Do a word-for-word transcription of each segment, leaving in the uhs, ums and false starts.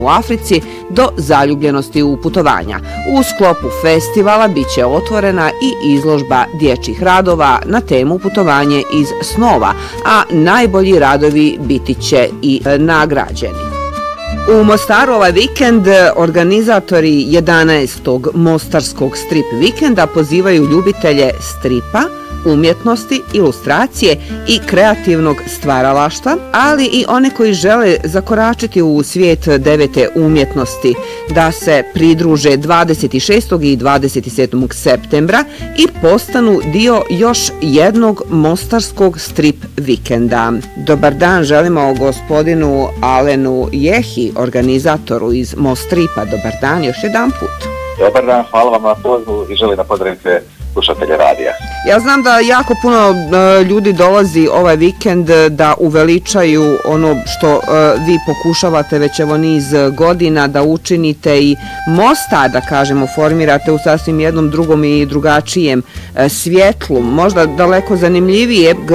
u Africi do zaljubljenosti u putovanja. U sklopu festivala biće otvorena i izložba dječjih radova na temu putovanje iz snova, a najbolji radovi biti će i nagrađeni. U Mostaru ovaj vikend organizatori jedanaestog Mostarskog strip vikenda pozivaju ljubitelje stripa, umjetnosti, ilustracije i kreativnog stvaralaštva, ali i one koji žele zakoračiti u svijet devete umjetnosti da se pridruže dvadeset šestog i dvadeset sedmog septembra i postanu dio još jednog Mostarskog strip vikenda. Dobar dan želimo gospodinu Alenu Jehi, organizatoru iz Mostripa. Dobar dan još jedan put. Dobar dan, hvala vam na pozivu i želim da pozdravim sve slušatelje radija. Ja znam da jako puno uh, ljudi dolazi ovaj vikend da uveličaju ono što uh, vi pokušavate već evo niz godina da učinite i Mostar, da kažemo, formirate u sasvim jednom drugom i drugačijem uh, svjetlu, možda daleko zanimljivije uh,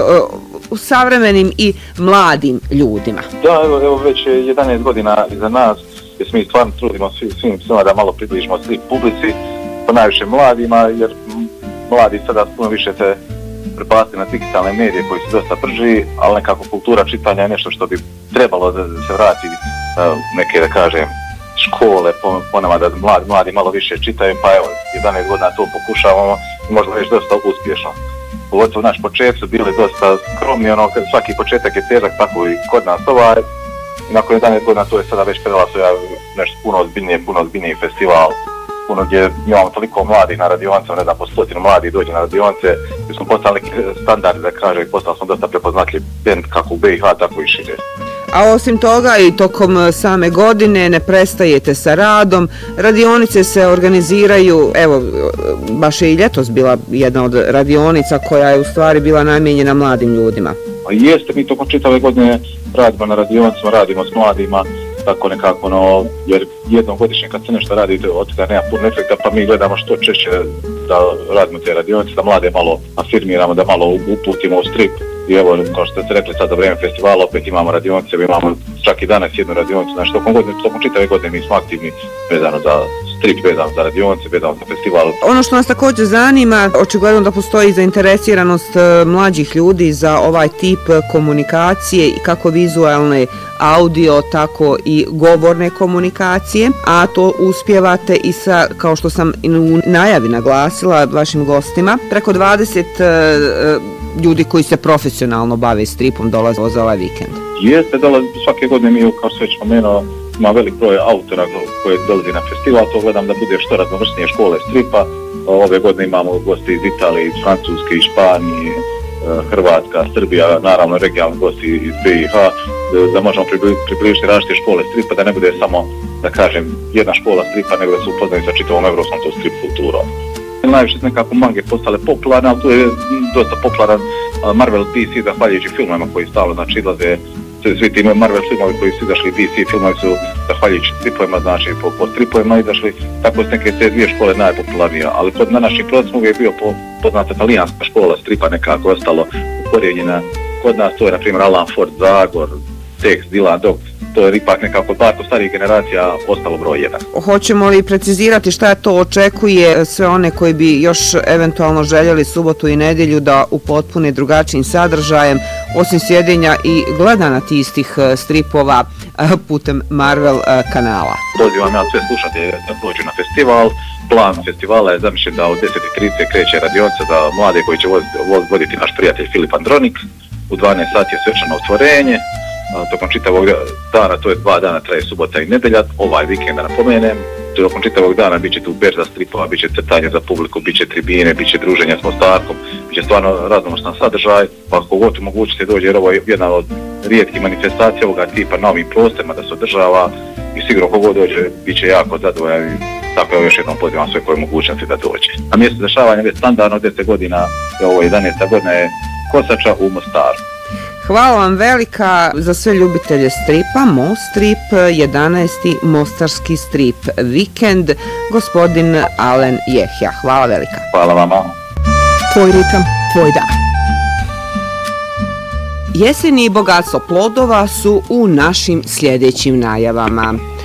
uh, savremenim i mladim ljudima. Da, evo, evo već jedanaest godina iza nas, jer mi stvarno trudimo svim, svim svima da malo približimo svi publici, po najviše mladima, jer mladi sada puno više se prepasti na digitalne medije koji su dosta brži, ali nekako kultura čitanja je nešto što bi trebalo da se vrati neke, da kažem, škole, ponema da mladi, mladi malo više čitaju, pa evo, jedanaest godina to pokušavamo i možda već dosta uspješno. Pogotovo naš početak su bili dosta skromni, ono, svaki početak je težak, tako i kod nas ovaj, i nakon jedanaest godina to je sada već predala svoja nešto puno ozbiljnije, puno ozbiljniji festival, puno gdje imamo toliko mladih na radionicama, ne znam, po stotinu mladih dođe na radionice, gdje smo postali neki standardi, da kaže, i postali smo dosta prepoznatljiv bend kako u B i H, tako i šire. A osim toga i tokom same godine ne prestajete sa radom, radionice se organiziraju, evo, baš je i ljetos bila jedna od radionica koja je u stvari bila namijenjena mladim ljudima. A jeste, mi tokom čitave godine radimo na radionicama, radimo s mladima, tako nekako, no, jer jednom godišnje kad se nešto radite, od toga nema puno efekta, pa mi gledamo što češće da radimo te radionice, da mlade malo afirmiramo, da malo uputimo u strip. I evo, kao što ste rekli, sad za vrijeme festivala opet imamo radionice, imamo čak i danas jednu radionicu, znači tokom, godine, tokom čitave godine mi smo aktivni vezano za strip, vezano za radionice, vezano za festival. Ono što nas također zanima, očigledno da postoji zainteresiranost mlađih ljudi za ovaj tip komunikacije i kako vizualne, audio, tako i govorne komunikacije, a to uspijevate i sa, kao što sam u najavi naglasila vašim gostima, preko dvadeset uh, ljudi koji se profesionalno bave stripom dolaze za ovaj vikend. Jeste, dolazi svake godine mi, kao što već spomenuo, ima velik broj autora koji dolazi na festival, to gledam da bude što raznovrsnije škole stripa. Ove godine imamo gosti iz Italije, iz Francuske, iz Španije, Hrvatska, Srbija, naravno regionalni gosti iz B i H, da možemo približiti različite škole stripa, da ne bude samo, da kažem, jedna škola stripa, nego da se upoznaju sa čitavom evropskom to strip kulturom. Najviše nekako mange postale popularne, ali tu je dosta popularan Marvel D C, zahvaljujući filmama koji stalno, znači, izlaze, svi ti Marvel filmovi koji su izašli, D C filmovi su zahvaljujući stripovima, znači po, po stripovima izašli, tako su neke te dvije škole najpopularnije, ali kod na naših prostima uvijek bio po, poznata italijanska škola stripa nekako ostalo ukorijenjena. Kod nas to je, na primjer, Alan Ford, Zagor, Tex, Dylan Dog, to je ipak nekako bar kod starijih generacija ostalo broj jedan. Hoćemo li precizirati šta je to očekuje sve one koji bi još eventualno željeli subotu i nedjelju da upotpune drugačijim sadržajem, osim sjedenja i gledanja istih stripova putem Marvel kanala? Pozivam ja sve slušatelje da dođu na festival. Plan festivala je zamišljen da od deset i trideset kreće radionica za mlade koji će voditi naš prijatelj Filip Andronik. U dvanaest sati je svečano otvorenje. Tokom čitavog dana, to je dva dana, traje subota i nedelja, ovaj vikend da napomenem. Tokom čitavog dana bit će tu berza stripova, bit će crtanje za publiku, bit će tribine, bit će druženja s Mostarkom, bit će stvarno raznovrstan sadržaj, pa kogod mogućite dođe, jer ovo je jedna od rijetkih manifestacija ovoga tipa na ovim prostorima da se održava i sigurno kogod dođe bit će jako zadovoljan. Tako je, još jednom pozivam sve koje mogućnosti da dođe. A mjesto dešavanja je standardno deset godina, je ovo jedanaesta godina je Kosača u Mostaru. Hvala vam velika za sve ljubitelje stripa. Mostrip, jedanaesti Mostarski strip vikend, gospodin Alen Jehja. Hvala velika. Hvala vama. Tvoj ritam, tvoj dan. Jeseni i bogatstvo plodova su u našim sljedećim najavama.